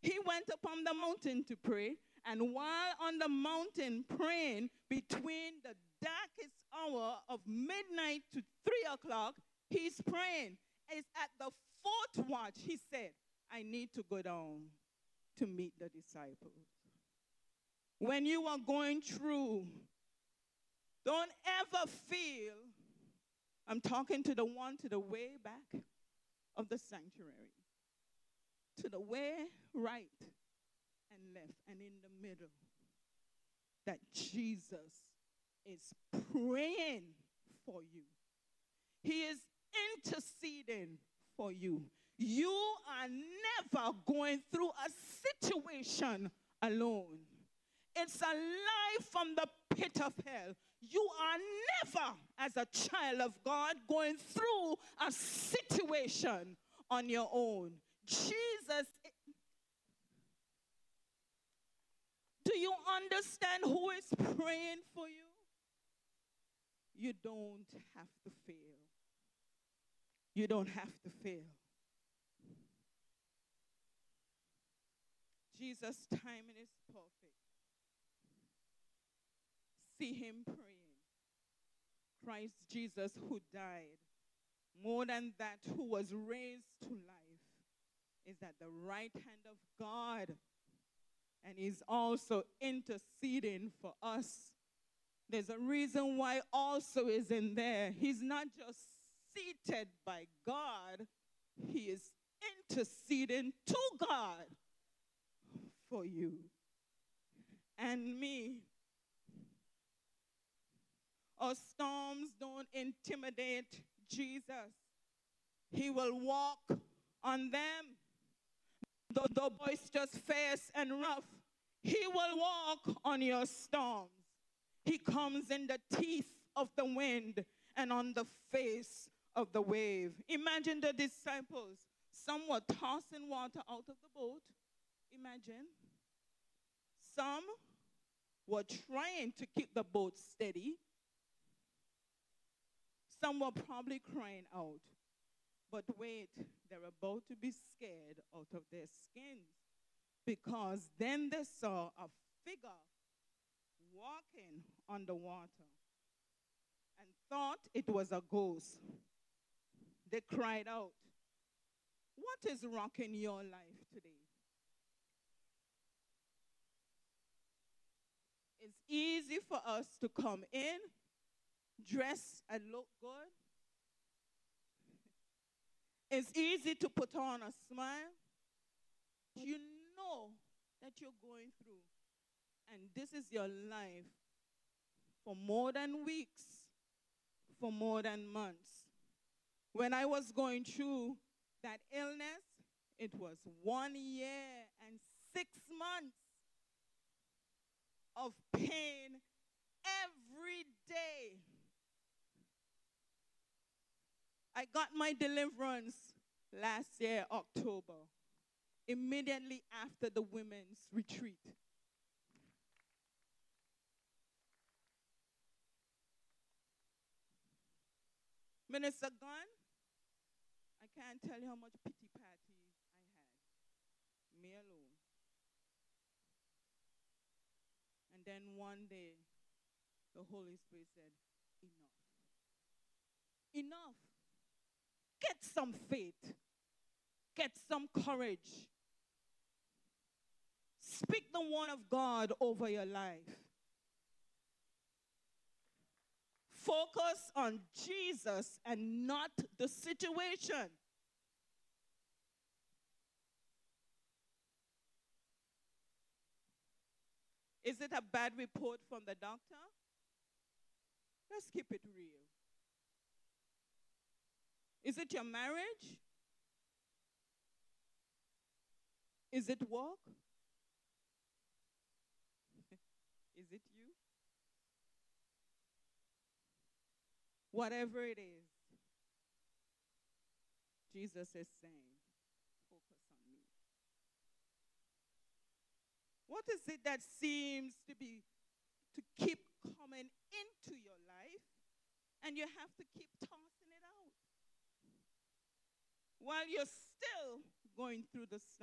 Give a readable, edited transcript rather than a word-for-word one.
He went upon the mountain to pray, and while on the mountain praying, between the darkest hour of midnight to 3 o'clock, he's praying. It's at the fourth watch, he said, I need to go down to meet the disciples. When you are going through, don't ever feel, I'm talking to the one to the way back of the sanctuary, to the way right and left and in the middle, that Jesus is praying for you. He is interceding for you. You are never going through a situation alone. It's a life from the pit of hell. You are never, as a child of God, going through a situation on your own. Jesus, do you understand who is praying for you? You don't have to fail. You don't have to fail. Jesus' timing is perfect. See him praying. Christ Jesus, who died, more than that, who was raised to life, is at the right hand of God, and is also interceding for us. There's a reason why also is in there. He's not just seated by God, he is interceding to God for you and me. Our storms don't intimidate Jesus. He will walk on them. Though boisterous, fierce, and rough, he will walk on your storms. He comes in the teeth of the wind and on the face of the wave. Imagine the disciples. Some were tossing water out of the boat. Imagine. Some were trying to keep the boat steady. Some were probably crying out. But wait, they're about to be scared out of their skins, because then they saw a figure walking on the water and thought it was a ghost. They cried out, "What is rocking your life today?" It's easy for us to come in, dress and look good. It's easy to put on a smile. You know that you're going through, and this is your life for more than weeks, for more than months. When I was going through that illness, it was 1 year and 6 months of pain every day. I got my deliverance last year, October, immediately after the women's retreat. Minister Gunn, I can't tell you how much pity parties I had. Me alone. And then one day, the Holy Spirit said, enough. Enough. Get some faith. Get some courage. Speak the word of God over your life. Focus on Jesus and not the situation. Is it a bad report from the doctor? Let's keep it real. Is it your marriage? Is it work? Is it you? Whatever it is, Jesus is saying, focus on me. What is it that seems to keep coming into your life, and you have to keep tossing it out while you're still going through the storm?